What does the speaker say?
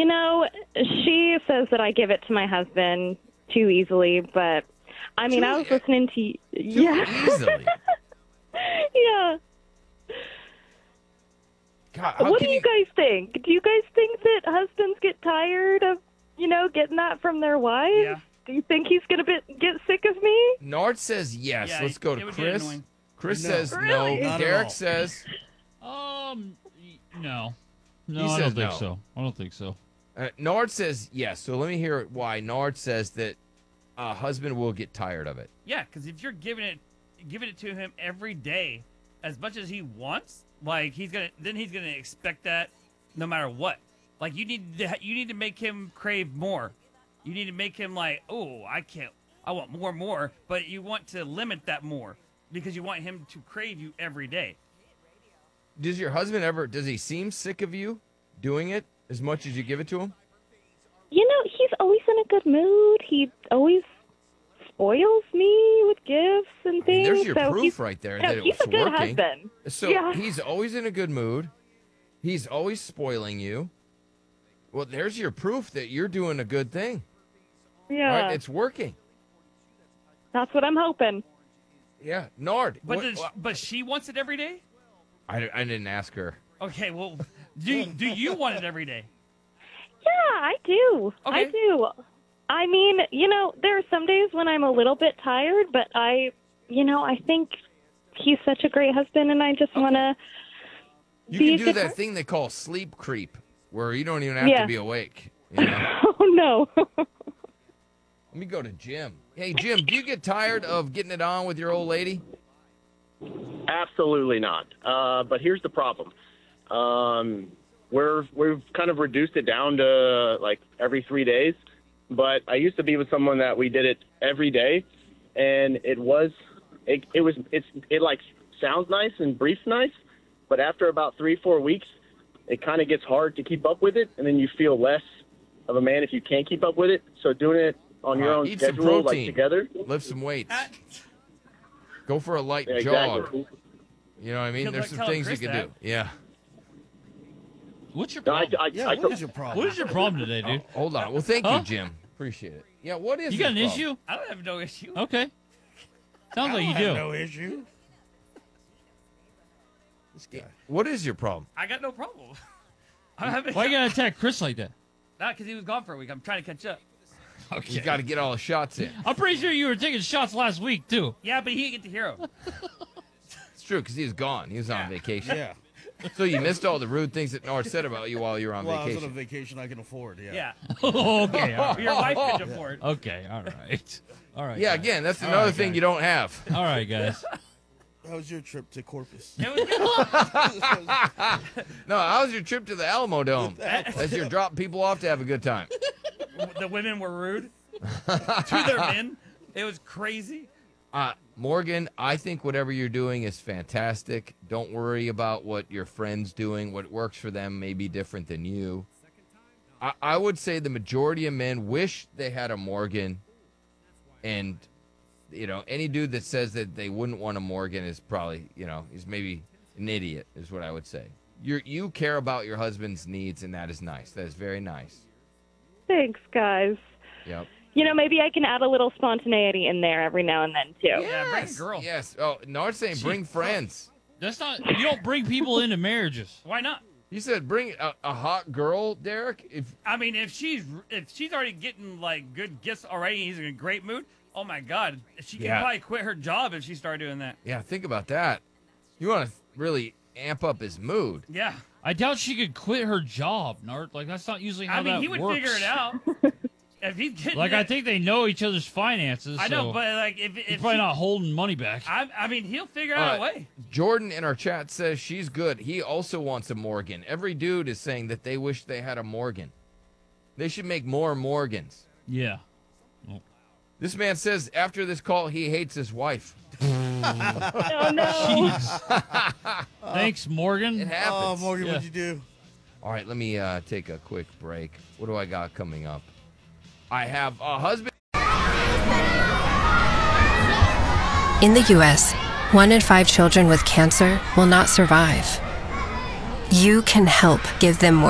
She says that I give it to my husband too easily, but I mean, I was listening to you. Too easily. Yeah. God, What do you guys think? Do you guys think that husbands get tired of, getting that from their wives? Yeah. Do you think he's going to get sick of me? Nard says yes. Yeah, Let's go it to would get Chris. annoying. Chris No. says Really? no. Not at Derek all. says No. He No, I says don't think no. so. I don't think so. Nard says yes. So let me hear why Nard says that a husband will get tired of it. Yeah, because if you're giving it to him every day, as much as he wants, like he's gonna expect that no matter what. Like you need to make him crave more. You need to make him like, oh, I want more and more, but you want to limit that more because you want him to crave you every day. Does your husband does he seem sick of you doing it as much as you give it to him? He's always in a good mood. He always spoils me with gifts and things. There's your so proof he's, right there no, that it he's was a good working. husband. So Yeah. he's always in a good mood. He's always spoiling you. Well, there's your proof that you're doing a good thing. Yeah. Right? It's working. That's what I'm hoping. Yeah. Nard. But she wants it every day? I didn't ask her. Okay, well, do you want it every day? Yeah, I do. Okay. I do. I mean, there are some days when I'm a little bit tired, but I think he's such a great husband, and I just want to You be can a do good that husband. thing they call sleep creep, where you don't even have to be awake. Oh, no. Let me go to Jim. Hey, Jim, do you get tired of getting it on with your old lady? Absolutely not. But here's the problem. We've kind of reduced it down to like every 3 days. But I used to be with someone that we did it every day, and it like sounds nice and briefs nice, but after about 3-4 weeks, it kind of gets hard to keep up with it, and then you feel less of a man if you can't keep up with it. So doing it on your own Eat some schedule, like protein. together. Lift some weights. Go for a light Yeah, jog. exactly. You know what I mean? Tell- There's some tell things you Chris can that. do. Yeah. What's your No, problem? What is your problem? What is your problem today, dude? Hold on. Well, thank you, Huh? Jim. Appreciate it. Yeah, what is You got an your problem? issue? I don't have no issue. Okay. Sounds like you I do. have no issue. This guy. What is your problem? I got no problem. I haven't. Why you gotta attack Chris like that? Not because he was gone for a week. I'm trying to catch up. Okay. You got to get all the shots in. I'm pretty sure you were taking shots last week too. Yeah, but he didn't get to hear him. It's true because he was gone. He was on vacation. Yeah. So you missed all the rude things that Nard said about you while you were on Well, I was on a vacation. vacation I can afford. Yeah. Yeah. Okay. All right. Your wife could afford. Okay. All right. All right. Yeah, guys. again, that's All another right, thing guys. you don't have. All right, guys. How was your trip to Corpus? It was good. No, how was your trip to the Alamo Dome? As you're dropping people off to have a good time. The women were rude to their men. It was crazy. Morgan, I think whatever you're doing is fantastic. Don't worry about what your friend's doing. What works for them may be different than you. I would say the majority of men wish they had a Morgan. And, any dude that says that they wouldn't want a Morgan is probably, he's maybe an idiot, is what I would say. You care about your husband's needs, and that is nice. That is very nice. Thanks, guys. Yep. Maybe I can add a little spontaneity in there every now and then, too. Yeah, bring a girl. Yes. Oh, Nard's saying bring friends. That's not. You don't bring people into marriages. Why not? He said bring a hot girl, Derek. I mean, if she's already getting like good gifts already, he's in a great mood. Oh my God, she can probably quit her job if she started doing that. Yeah, think about that. You want to really amp up his mood. Yeah, I doubt she could quit her job, Nart. Like that's not usually how I mean, that he would works. figure it out. If he's getting Like I think they know each other's finances. I know, so but like he's if probably she- not holding money back. I mean, he'll figure out a way. Jordan in our chat says she's good. He also wants a Morgan. Every dude is saying that they wish they had a Morgan. They should make more Morgans. Yeah. This man says after this call he hates his wife. Oh, no. Jeez. Thanks, Morgan. It happens. Oh, Morgan, Yeah. what'd you do? All right, let me take a quick break. What do I got coming up? I have a husband. In the U.S., 1 in 5 children with cancer will not survive. You can help give them more